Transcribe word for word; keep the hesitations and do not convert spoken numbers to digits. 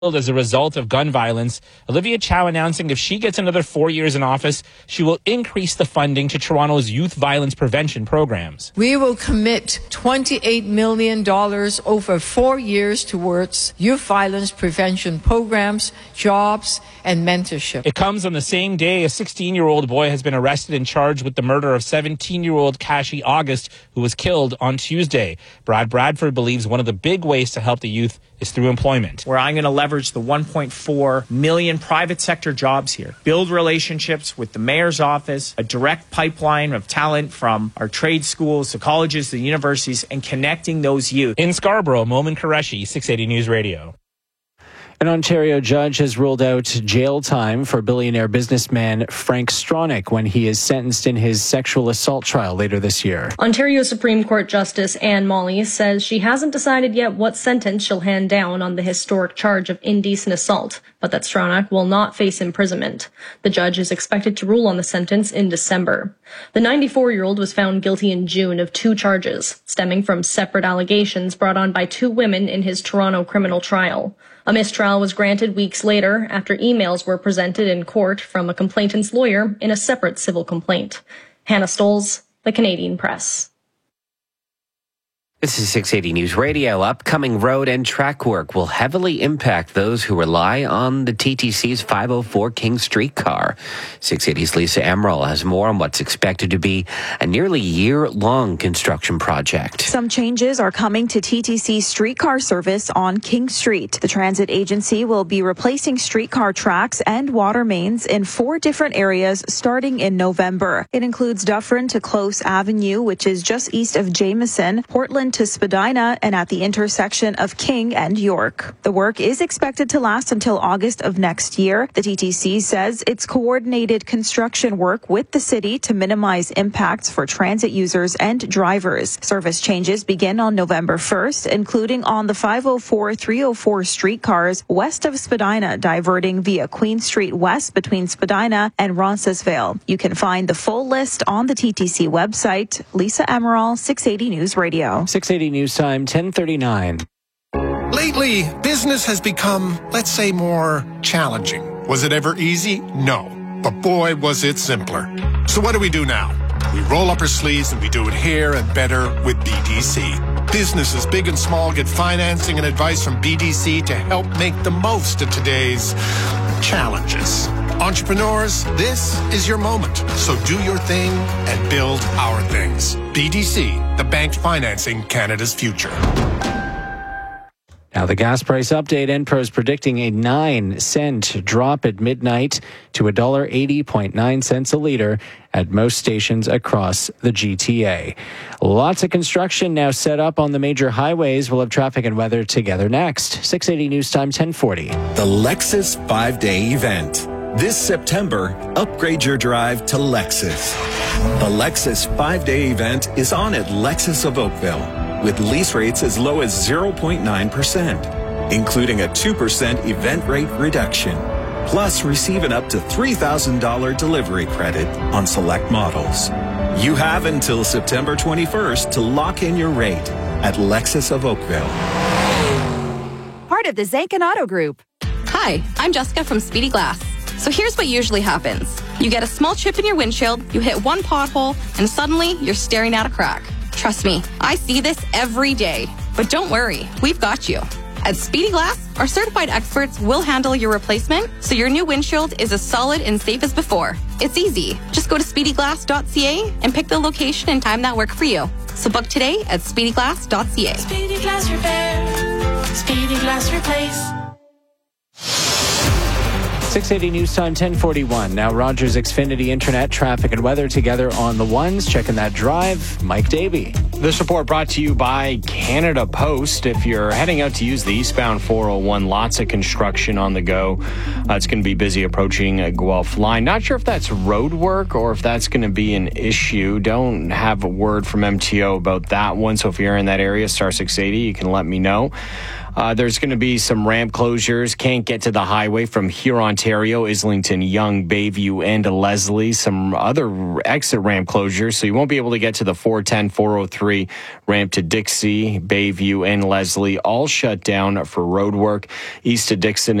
as a result of gun violence. Olivia Chow announcing if she gets another four years in office, she will increase the funding to Toronto's youth violence prevention programs. We will commit twenty-eight million dollars over four years towards youth violence prevention programs, jobs, and mentorship. It comes on the same day a sixteen-year-old boy has been arrested and charged with the murder of seventeen-year-old Kashi August, who was killed on Tuesday. Brad Bradford believes one of the big ways to help the youth is through employment. Where I'm going to leverage the one point four million private sector jobs here, build relationships with the mayor's office, a direct pipeline of talent from our trade schools, the colleges, the universities, and connecting those youth. In Scarborough, Momin Qureshi, six eighty News Radio. An Ontario judge has ruled out jail time for billionaire businessman Frank Stronach when he is sentenced in his sexual assault trial later this year. Ontario Supreme Court Justice Anne Molly says she hasn't decided yet what sentence she'll hand down on the historic charge of indecent assault, but that Stronach will not face imprisonment. The judge is expected to rule on the sentence in December. The ninety-four-year-old was found guilty in June of two charges, stemming from separate allegations brought on by two women in his Toronto criminal trial. A mistrial was granted weeks later after emails were presented in court from a complainant's lawyer in a separate civil complaint. Hannah Stolz, The Canadian Press. This is six eighty News Radio. Upcoming road and track work will heavily impact those who rely on the T T C's five oh four King streetcar. six eighty's Lisa Emerald has more on what's expected to be a nearly year-long construction project. Some changes are coming to T T C streetcar service on King Street. The transit agency will be replacing streetcar tracks and water mains in four different areas starting in November. It includes Dufferin to Close Avenue, which is just east of Jameson, Portland to Spadina, and at the intersection of King and York. The work is expected to last until August of next year. The T T C says it's coordinated construction work with the city to minimize impacts for transit users and drivers. Service changes begin on November first, including on the five oh four three oh four streetcars west of Spadina, diverting via Queen Street West between Spadina and Roncesvalles. You can find the full list on the T T C website. Lisa Emerald, six eighty News Radio. six eighty News Time, ten thirty-nine. Lately, business has become, let's say, more challenging. Was it ever easy? No. But boy, was it simpler. So what do we do now? We roll up our sleeves and we do it here and better with B D C. Businesses big and small get financing and advice from B D C to help make the most of today's challenges. Entrepreneurs, this is your moment. So do your thing and build our things. B D C, the bank financing Canada's future. Now the gas price update. Enpro is predicting a nine cent drop at midnight to one dollar eighty point nine cents a litre at most stations across the G T A. Lots of construction now set up on the major highways. We'll have traffic and weather together next. six eighty News Time, ten forty. The Lexus five-day event. This September, upgrade your drive to Lexus. The Lexus five-day event is on at Lexus of Oakville, with lease rates as low as zero point nine percent, including a two percent event rate reduction. Plus, receive an up to three thousand dollars delivery credit on select models. You have until September twenty-first to lock in your rate at Lexus of Oakville. Part of the Zankin Auto Group. Hi, I'm Jessica from Speedy Glass. So here's what usually happens. You get a small chip in your windshield, you hit one pothole, and suddenly you're staring at a crack. Trust me, I see this every day. But don't worry, we've got you. At Speedy Glass, our certified experts will handle your replacement so your new windshield is as solid and safe as before. It's easy. Just go to speedy glass dot c a and pick the location and time that work for you. So book today at speedy glass dot c a. Speedy Glass Repair. Speedy Glass Replace. six eighty News Time, ten forty-one. Now Rogers Xfinity Internet, traffic and weather together on the ones. Checking that drive, Mike Davey. This report brought to you by Canada Post. If you're heading out to use the eastbound four oh one, lots of construction on the go. Uh, it's going to be busy approaching uh, Guelph Line. Not sure if that's road work or if that's going to be an issue. Don't have a word from M T O about that one. So if you're in that area, star six eighty, you can let me know. Uh, there's going to be some ramp closures. Can't get to the highway from Huron-Ontario, Islington, Yonge, Bayview, and Leslie. Some other exit ramp closures, so you won't be able to get to the four ten, four oh three ramp to Dixie, Bayview, and Leslie, all shut down for road work. East to Dixon